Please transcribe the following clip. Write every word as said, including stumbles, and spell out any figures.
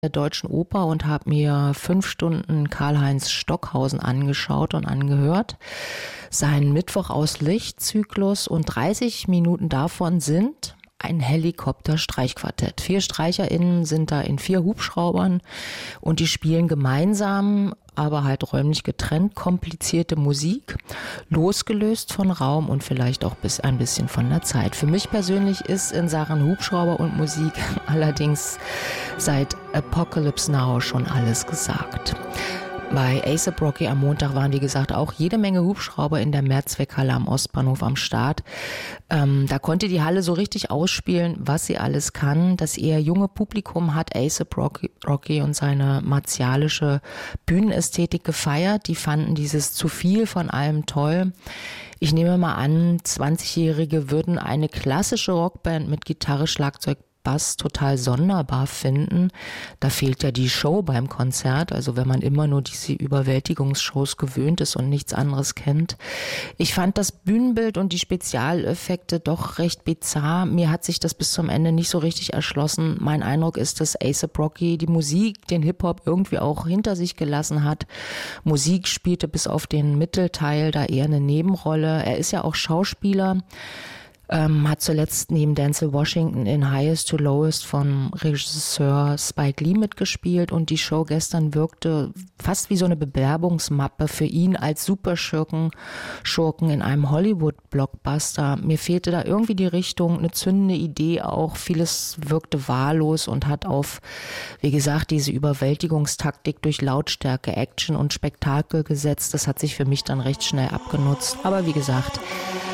der Deutschen Oper und habe mir fünf Stunden Karl-Heinz Stockhausen angeschaut und angehört. Sein Mittwoch aus Licht-Zyklus und dreißig Minuten davon sind ein Helikopter-Streichquartett. Vier StreicherInnen sind da in vier Hubschraubern und die spielen gemeinsam, aber halt räumlich getrennt, komplizierte Musik, losgelöst von Raum und vielleicht auch bis ein bisschen von der Zeit. Für mich persönlich ist in Sachen Hubschrauber und Musik allerdings seit Apocalypse Now schon alles gesagt. Bei A$AP Rocky am Montag waren, wie gesagt, auch jede Menge Hubschrauber in der Mehrzweckhalle am Ostbahnhof am Start. Ähm, da konnte die Halle so richtig ausspielen, was sie alles kann. Das eher junge Publikum hat A$AP Rocky, Rocky und seine martialische Bühnenästhetik gefeiert. Die fanden dieses zu viel von allem toll. Ich nehme mal an, zwanzigjährige würden eine klassische Rockband mit Gitarre, Schlagzeug, Bass total sonderbar finden. Da fehlt ja die Show beim Konzert, also wenn man immer nur diese Überwältigungsshows gewöhnt ist und nichts anderes kennt. Ich fand das Bühnenbild und die Spezialeffekte doch recht bizarr. Mir hat sich das bis zum Ende nicht so richtig erschlossen. Mein Eindruck ist, dass A$AP Rocky die Musik, den Hip-Hop irgendwie auch hinter sich gelassen hat. Musik spielte bis auf den Mittelteil da eher eine Nebenrolle. Er ist ja auch Schauspieler. Ähm, hat zuletzt neben Denzel Washington in Highest to Lowest von Regisseur Spike Lee mitgespielt und die Show gestern wirkte fast wie so eine Bewerbungsmappe für ihn als Superschurken Schurken in einem Hollywood-Blockbuster. Mir fehlte da irgendwie die Richtung, eine zündende Idee auch. Vieles wirkte wahllos und hat auf, wie gesagt, diese Überwältigungstaktik durch Lautstärke, Action und Spektakel gesetzt. Das hat sich für mich dann recht schnell abgenutzt. Aber wie gesagt,